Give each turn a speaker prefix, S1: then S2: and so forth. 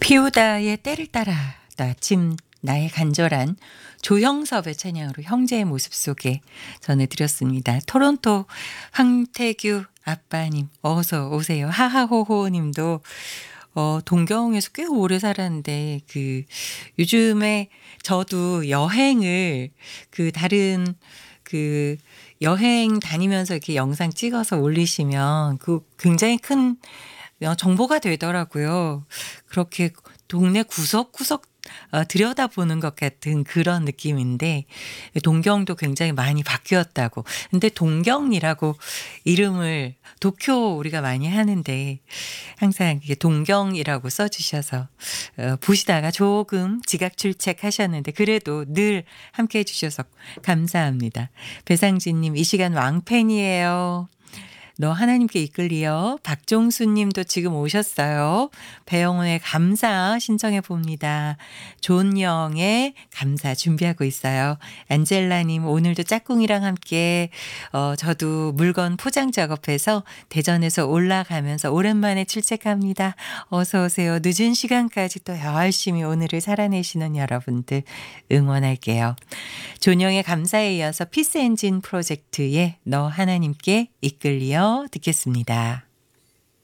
S1: 피우다의 때를 따라 나침 나의 간절한 조형섭의 찬양으로 형제의 모습 속에 전해드렸습니다. 토론토 황태규 아빠님 어서 오세요. 하하호호 님도 동경에서 꽤 오래 살았는데 요즘에 저도 여행을 다른 여행 다니면서 이렇게 영상 찍어서 올리시면 굉장히 큰 정보가 되더라고요. 그렇게 동네 구석구석 들여다보는 것 같은 그런 느낌인데 동경도 굉장히 많이 바뀌었다고. 근데 동경이라고 이름을 도쿄 우리가 많이 하는데 항상 이게 동경이라고 써주셔서 보시다가 조금 지각출첵하셨는데 그래도 늘 함께해 주셔서 감사합니다. 배상진님 이 시간 왕팬이에요. 너 하나님께 이끌리어. 박종수 님도 지금 오셨어요. 배영훈의 감사 신청해 봅니다. 존영의 감사 준비하고 있어요. 안젤라 님 오늘도 짝꿍이랑 함께 저도 물건 포장 작업해서 대전에서 올라가면서 오랜만에 출첵합니다. 어서 오세요. 늦은 시간까지 또 열심히 오늘을 살아내시는 여러분들 응원할게요. 존영의 감사에 이어서 피스 엔진 프로젝트의 너 하나님께 이끌리어 듣겠습니다.